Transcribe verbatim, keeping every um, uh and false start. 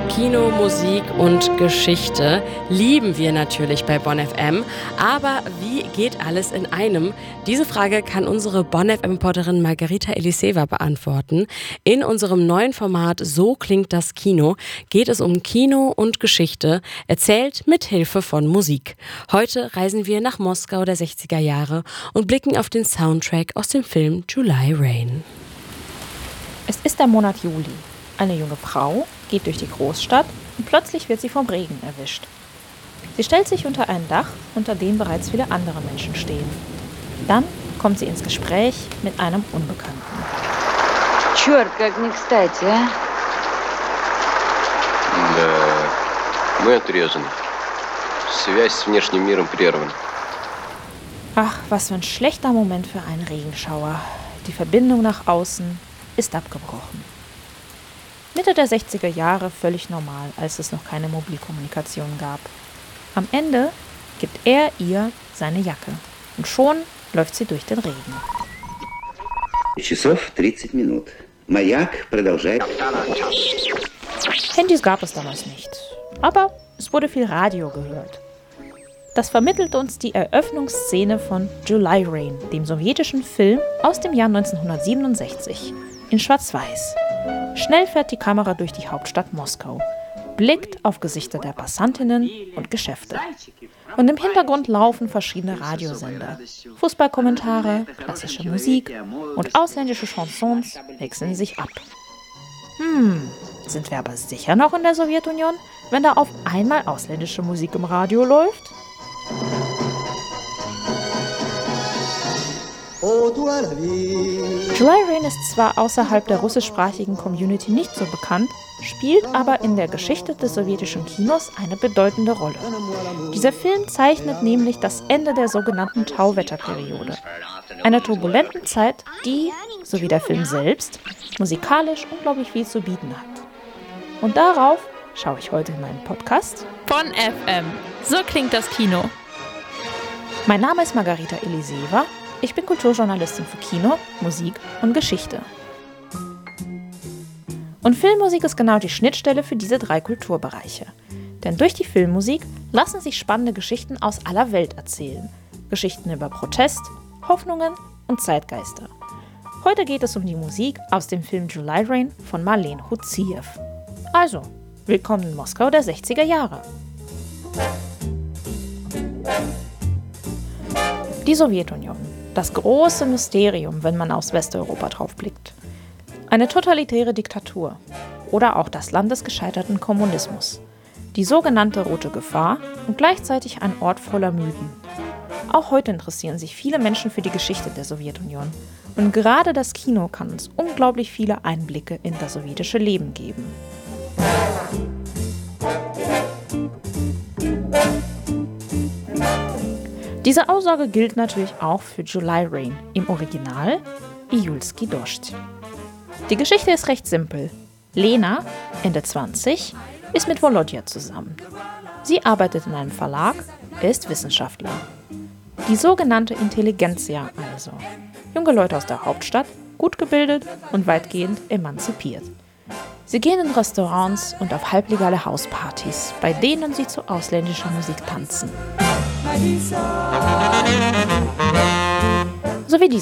Kino, Musik und Geschichte lieben wir natürlich bei Bonn F M. Aber wie geht alles in einem? Diese Frage kann unsere Bonn F M-Reporterin Margarita Eliseva beantworten. In unserem neuen Format So klingt das Kino geht es um Kino und Geschichte, erzählt mit Hilfe von Musik. Heute reisen wir nach Moskau der sechziger Jahre und blicken auf den Soundtrack aus dem Film July Rain. Es ist der Monat Juli. Eine junge Frau geht durch die Großstadt und plötzlich wird sie vom Regen erwischt. Sie stellt sich unter ein Dach, unter dem bereits viele andere Menschen stehen. Dann kommt sie ins Gespräch mit einem Unbekannten. Черт, как не кстати, а? Да, мы отрезаны. Связь с внешним миром прервана. Ach, was für ein schlechter Moment für einen Regenschauer. Die Verbindung nach außen ist abgebrochen. Mitte der sechziger Jahre völlig normal, als es noch keine Mobilkommunikation gab. Am Ende gibt er ihr seine Jacke und schon läuft sie durch den Regen. Часов тридцать минут. Маяк продолжает. Handys gab es damals nicht, aber es wurde viel Radio gehört. Das vermittelt uns die Eröffnungsszene von July Rain, dem sowjetischen Film aus dem Jahr neunzehnhundertsiebenundsechzig, in Schwarz-Weiß. Schnell fährt die Kamera durch die Hauptstadt Moskau, blickt auf Gesichter der Passantinnen und Geschäfte. Und im Hintergrund laufen verschiedene Radiosender. Fußballkommentare, klassische Musik und ausländische Chansons wechseln sich ab. Hm, sind wir aber sicher noch in der Sowjetunion, wenn da auf einmal ausländische Musik im Radio läuft? July Rain ist zwar außerhalb der russischsprachigen Community nicht so bekannt, spielt aber in der Geschichte des sowjetischen Kinos eine bedeutende Rolle. Dieser Film zeichnet nämlich das Ende der sogenannten Tauwetterperiode, einer turbulenten Zeit, die, so wie der Film selbst, musikalisch unglaublich viel zu bieten hat. Und darauf schaue ich heute in meinem Podcast Bonn F M. So klingt das Kino. Mein Name ist Margarita Eliseva. Ich bin Kulturjournalistin für Kino, Musik und Geschichte. Und Filmmusik ist genau die Schnittstelle für diese drei Kulturbereiche. Denn durch die Filmmusik lassen sich spannende Geschichten aus aller Welt erzählen. Geschichten über Protest, Hoffnungen und Zeitgeister. Heute geht es um die Musik aus dem Film July Rain von Marlene Huziev. Also, willkommen in Moskau der sechziger Jahre. Die Sowjetunion. Das große Mysterium, wenn man aus Westeuropa drauf blickt. Eine totalitäre Diktatur oder auch das Land des gescheiterten Kommunismus. Die sogenannte Rote Gefahr und gleichzeitig ein Ort voller Mythen. Auch heute interessieren sich viele Menschen für die Geschichte der Sowjetunion. Und gerade das Kino kann uns unglaublich viele Einblicke in das sowjetische Leben geben. Diese Aussage gilt natürlich auch für July Rain, im Original Iyulski Dozht. Die Geschichte ist recht simpel. Lena, Ende zwanzig, ist mit Volodya zusammen. Sie arbeitet in einem Verlag, er ist Wissenschaftler. Die sogenannte Intelligenzia also. Junge Leute aus der Hauptstadt, gut gebildet und weitgehend emanzipiert. Sie gehen in Restaurants und auf halblegale Hauspartys, bei denen sie zu ausländischer Musik tanzen. So wie diese.